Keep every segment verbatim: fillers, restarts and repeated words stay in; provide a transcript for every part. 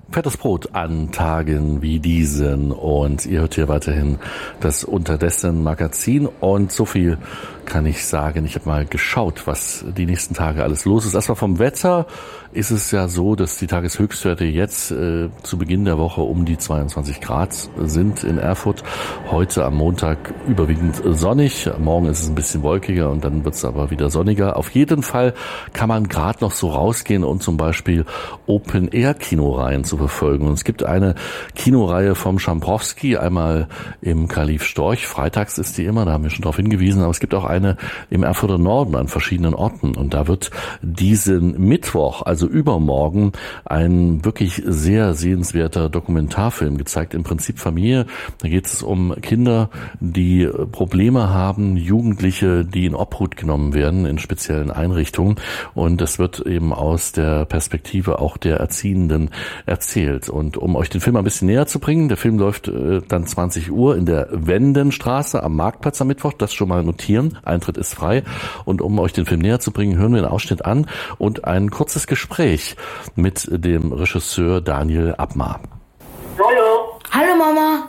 Fettes Brot an Tagen wie diesen und ihr hört hier weiterhin das Unterdessen Magazin und so viel kann ich sagen. Ich habe mal geschaut, was die nächsten Tage alles los ist. Erstmal vom Wetter ist es ja so, dass die Tageshöchstwerte jetzt äh, zu Beginn der Woche um die zweiundzwanzig Grad sind in Erfurt. Heute am Montag überwiegend sonnig. Morgen ist es ein bisschen wolkiger und dann wird es aber wieder sonniger. Auf jeden Fall kann man gerade noch so rausgehen und zum Beispiel Open-Air-Kinoreihen zu verfolgen. Und es gibt eine Kinoreihe vom Schamprowski, einmal im Kalif Storch. Freitags ist die immer, da haben wir schon darauf hingewiesen. Aber es gibt auch eine im Erfurter Norden an verschiedenen Orten. Und da wird diesen Mittwoch, also übermorgen, ein wirklich sehr sehenswerter Dokumentarfilm gezeigt. Im Prinzip Familie. Da geht es um Kinder, die Probleme haben, Jugendliche, die in Obhut genommen werden in speziellen Einrichtungen. Und das wird eben aus der Perspektive auch der Erziehenden erzählt. Und um euch den Film ein bisschen näher zu bringen, der Film läuft äh, dann zwanzig Uhr in der Wendenstraße am Marktplatz am Mittwoch. Das schon mal notieren. Eintritt ist frei. Und um euch den Film näher zu bringen, hören wir den Ausschnitt an und ein kurzes Gespräch mit dem Regisseur Daniel Abmar. Hallo. Hallo Mama.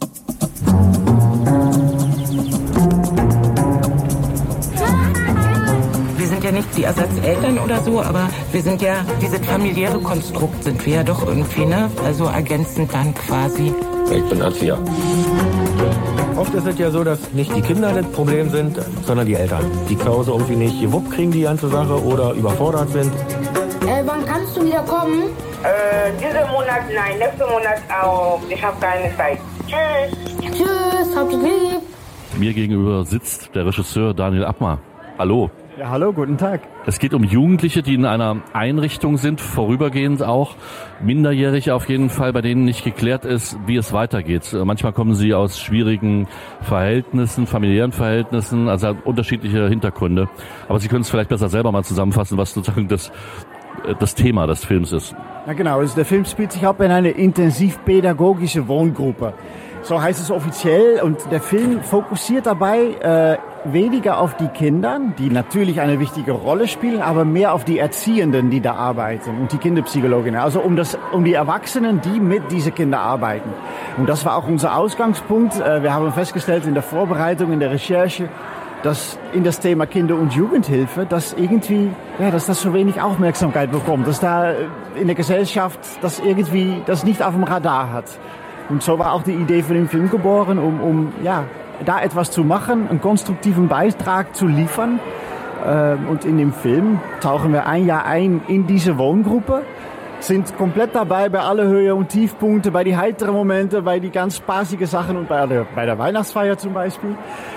Wir sind ja nicht die Ersatzeltern oder so, aber wir sind ja, dieses familiäre Konstrukt sind wir ja doch irgendwie, ne? Also ergänzend dann quasi. Ich bin Erzieher. Oft ist es ja so, dass nicht die Kinder das Problem sind, sondern die Eltern. Die zu Hause irgendwie nicht gewuppt kriegen die ganze Sache oder überfordert sind. Äh, wann kannst du wieder kommen? Äh, diesen Monat nein, nächsten Monat auch. Ich habe keine Zeit. Tschüss. Tschüss, habt dich lieb. Mir gegenüber sitzt der Regisseur Daniel Abmar. Hallo. Ja, hallo, guten Tag. Es geht um Jugendliche, die in einer Einrichtung sind, vorübergehend auch, minderjährig auf jeden Fall, bei denen nicht geklärt ist, wie es weitergeht. Manchmal kommen sie aus schwierigen Verhältnissen, familiären Verhältnissen, also unterschiedliche Hintergründe. Aber Sie können es vielleicht besser selber mal zusammenfassen, was sozusagen das, das Thema des Films ist. Ja, genau. Also der Film spielt sich ab in eine intensivpädagogische Wohngruppe. So heißt es offiziell, und der Film fokussiert dabei äh, weniger auf die Kinder, die natürlich eine wichtige Rolle spielen, aber mehr auf die Erziehenden, die da arbeiten und die Kinderpsychologinnen. Also um das, um die Erwachsenen, die mit diesen Kindern arbeiten. Und das war auch unser Ausgangspunkt. Äh, wir haben festgestellt in der Vorbereitung, in der Recherche, dass in das Thema Kinder- und Jugendhilfe, dass irgendwie, ja, dass das so wenig Aufmerksamkeit bekommt, dass da in der Gesellschaft das irgendwie, das nicht auf dem Radar hat. Und so war auch die Idee für den Film geboren, um, um ja, da etwas zu machen, einen konstruktiven Beitrag zu liefern. Und in dem Film tauchen wir ein Jahr ein in diese Wohngruppe, sind komplett dabei bei alle Höhe und Tiefpunkte, bei die heiteren Momente, bei die ganz spaßige Sachen und bei der, bei der Weihnachtsfeier zum Beispiel.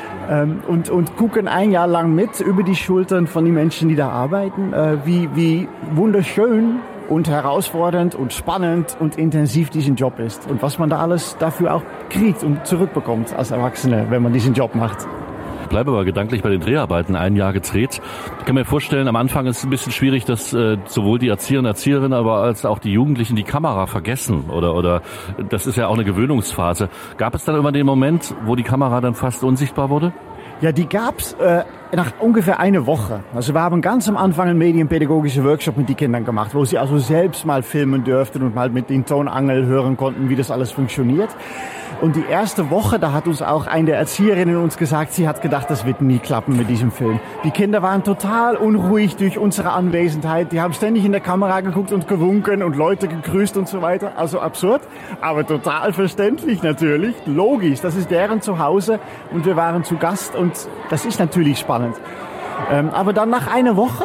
Und, und gucken ein Jahr lang mit über die Schultern von den Menschen, die da arbeiten, wie, wie wunderschön und herausfordernd und spannend und intensiv diesen Job ist. Und was man da alles dafür auch kriegt und zurückbekommt als Erwachsene, wenn man diesen Job macht. Ich bleibe aber gedanklich bei den Dreharbeiten, ein Jahr gedreht. Ich kann mir vorstellen, am Anfang ist es ein bisschen schwierig, dass äh, sowohl die Erzieher und Erzieherinnen, aber als auch die Jugendlichen die Kamera vergessen. Oder, oder das ist ja auch eine Gewöhnungsphase. Gab es dann immer den Moment, wo die Kamera dann fast unsichtbar wurde? Ja, die gab's äh, nach ungefähr einer Woche. Also wir haben ganz am Anfang einen medienpädagogischen Workshop mit den Kindern gemacht, wo sie also selbst mal filmen dürften und mal mit den Tonangel hören konnten, wie das alles funktioniert. Und die erste Woche, da hat uns auch eine der Erzieherinnen uns gesagt, sie hat gedacht, das wird nie klappen mit diesem Film. Die Kinder waren total unruhig durch unsere Anwesenheit. Die haben ständig in der Kamera geguckt und gewunken und Leute gegrüßt und so weiter. Also absurd, aber total verständlich natürlich. Logisch, das ist deren Zuhause und wir waren zu Gast und das ist natürlich spannend. Ähm, aber dann nach einer Woche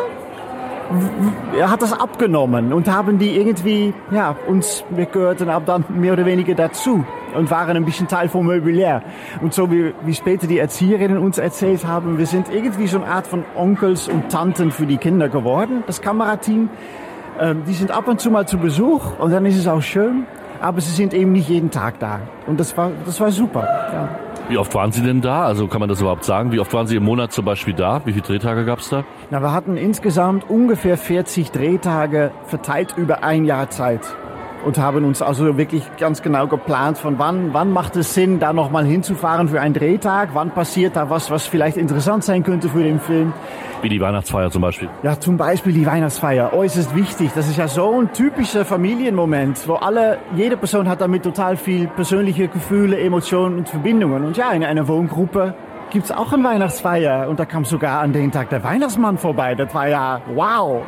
hat das abgenommen und haben die irgendwie, ja, uns, wir gehörten ab dann mehr oder weniger dazu und waren ein bisschen Teil vom Mobiliar. Und so wie, wie später die Erzieherinnen uns erzählt haben, wir sind irgendwie so eine Art von Onkels und Tanten für die Kinder geworden, das Kamerateam. Ähm, die sind ab und zu mal zu Besuch und dann ist es auch schön, aber sie sind eben nicht jeden Tag da. Und das war, das war super, ja. Wie oft waren Sie denn da? Also kann man das überhaupt sagen? Wie oft waren Sie im Monat zum Beispiel da? Wie viele Drehtage gab es da? Na, wir hatten insgesamt ungefähr vierzig Drehtage verteilt über ein Jahr Zeit. und haben uns also wirklich ganz genau geplant, von wann, wann macht es Sinn, da nochmal hinzufahren für einen Drehtag, wann passiert da was, was vielleicht interessant sein könnte für den Film. Wie die Weihnachtsfeier zum Beispiel. Ja, zum Beispiel die Weihnachtsfeier, äußerst wichtig. Das ist ja so ein typischer Familienmoment, wo alle, jede Person hat damit total viel persönliche Gefühle, Emotionen und Verbindungen. Und ja, in einer Wohngruppe gibt's auch eine Weihnachtsfeier und da kam sogar an den Tag der Weihnachtsmann vorbei. Das war ja wow.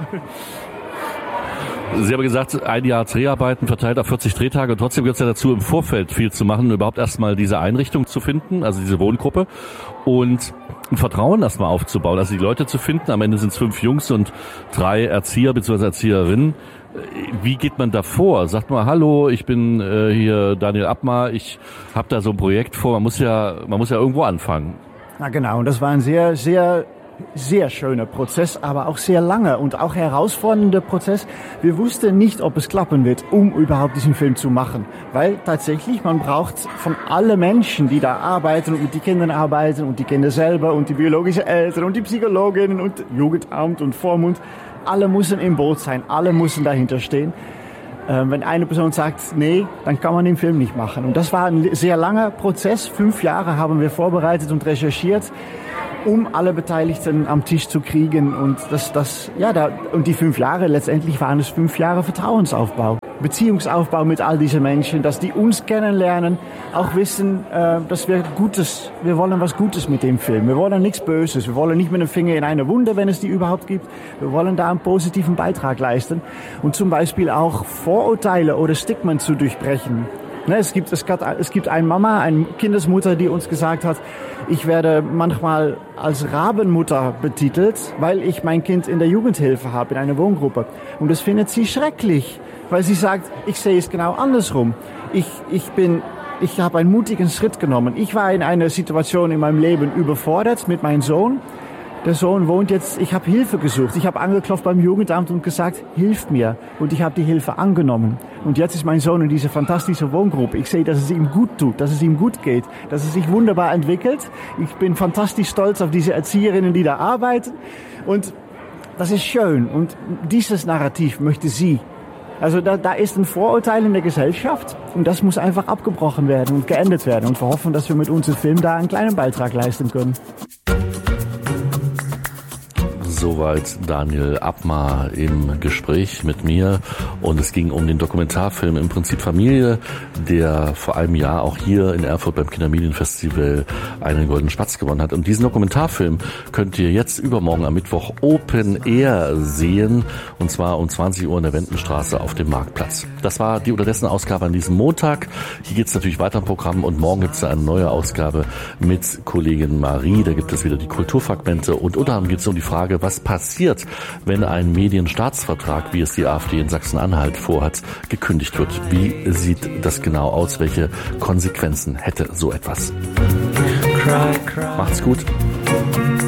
Sie haben gesagt, ein Jahr Dreharbeiten verteilt auf vierzig Drehtage und trotzdem gehört es ja dazu, im Vorfeld viel zu machen, überhaupt erstmal diese Einrichtung zu finden, also diese Wohngruppe und ein Vertrauen erstmal aufzubauen, also die Leute zu finden. Am Ende sind es fünf Jungs und drei Erzieher bzw. Erzieherinnen. Wie geht man da vor? Sagt mal, hallo, ich bin äh, hier Daniel Abmar, ich habe da so ein Projekt vor. Man muss ja, man muss ja irgendwo anfangen. Na genau, und das war ein sehr, sehr sehr schöner Prozess, aber auch sehr langer und auch herausfordernder Prozess. Wir wussten nicht, ob es klappen wird, um überhaupt diesen Film zu machen. Weil tatsächlich, man braucht von allen Menschen, die da arbeiten und mit den Kindern arbeiten und die Kinder selber und die biologischen Eltern und die Psychologinnen und Jugendamt und Vormund, alle müssen im Boot sein, alle müssen dahinter stehen. Ähm, wenn eine Person sagt, nee, dann kann man den Film nicht machen. Und das war ein sehr langer Prozess. Fünf Jahre haben wir vorbereitet und recherchiert, um alle Beteiligten am Tisch zu kriegen. Und das, das, ja, da, und die fünf Jahre, letztendlich waren es fünf Jahre Vertrauensaufbau, Beziehungsaufbau mit all diesen Menschen, dass die uns kennenlernen, auch wissen, äh, dass wir Gutes, wir wollen was Gutes mit dem Film. Wir wollen nichts Böses. Wir wollen nicht mit dem Finger in eine Wunde, wenn es die überhaupt gibt. Wir wollen da einen positiven Beitrag leisten und zum Beispiel auch Vorurteile oder Stigmen zu durchbrechen. Ne, es gibt, es gibt, es gibt eine Mama, eine Kindesmutter, die uns gesagt hat, ich werde manchmal als Rabenmutter betitelt, weil ich mein Kind in der Jugendhilfe habe, in einer Wohngruppe. Und das findet sie schrecklich, weil sie sagt, ich sehe es genau andersrum. Ich, ich bin, ich habe einen mutigen Schritt genommen. Ich war in einer Situation in meinem Leben überfordert mit meinem Sohn. Der Sohn wohnt jetzt, ich habe Hilfe gesucht. Ich habe angeklopft beim Jugendamt und gesagt, hilft mir. Und ich habe die Hilfe angenommen. Und jetzt ist mein Sohn in dieser fantastischen Wohngruppe. Ich sehe, dass es ihm gut tut, dass es ihm gut geht, dass es sich wunderbar entwickelt. Ich bin fantastisch stolz auf diese Erzieherinnen, die da arbeiten. Und das ist schön. Und dieses Narrativ möchte sie. Also da, da ist ein Vorurteil in der Gesellschaft und das muss einfach abgebrochen werden und geendet werden. Und wir hoffen, dass wir mit unserem Film da einen kleinen Beitrag leisten können. Soweit Daniel Abmar im Gespräch mit mir und es ging um den Dokumentarfilm Im Prinzip Familie, der vor einem Jahr auch hier in Erfurt beim Kindermedienfestival einen Goldenen Spatz gewonnen hat. Und diesen Dokumentarfilm könnt ihr jetzt übermorgen am Mittwoch Open Air sehen und zwar um zwanzig Uhr in der Wendenstraße auf dem Marktplatz. Das war die Unterdessen-Ausgabe an diesem Montag. Hier geht es natürlich weiter im Programm und morgen gibt es eine neue Ausgabe mit Kollegin Marie. Da gibt es wieder die Kulturfragmente und unter anderem geht es um die Frage, was passiert, wenn ein Medienstaatsvertrag, wie es die AfD in Sachsen-Anhalt vorhat, gekündigt wird. Wie sieht das genau aus? Welche Konsequenzen hätte so etwas? Macht's gut.